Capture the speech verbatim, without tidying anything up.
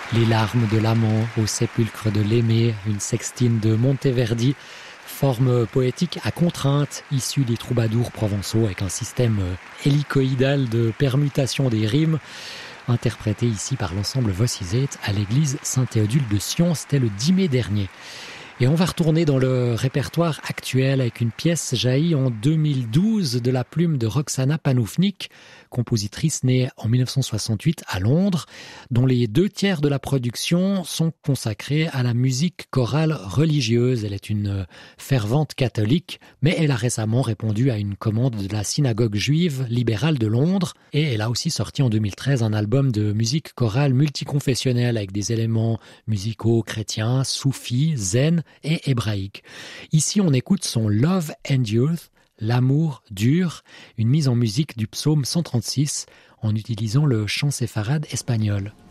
Les larmes de l'amant au sépulcre de l'aimé, une sextine de Monteverdi, forme poétique à contrainte, issue des troubadours provençaux avec un système hélicoïdal de permutation des rimes, interprété ici par l'ensemble Vossiseit à l'église Saint-Théodule de Sion, c'était le dix mai dernier. Et on va retourner dans le répertoire actuel avec une pièce jaillie en deux mille douze de la plume de Roxana Panoufnik, compositrice née en dix-neuf cent soixante-huit à Londres, dont les deux tiers de la production sont consacrés à la musique chorale religieuse. Elle est une fervente catholique, mais elle a récemment répondu à une commande de la synagogue juive libérale de Londres, et elle a aussi sorti en deux mille treize un album de musique chorale multiconfessionnelle avec des éléments musicaux chrétiens, soufis, zen et hébraïque. Ici, on écoute son Love Endureth, l'amour dure, une mise en musique du psaume cent trente-six en utilisant le chant séfarade espagnol.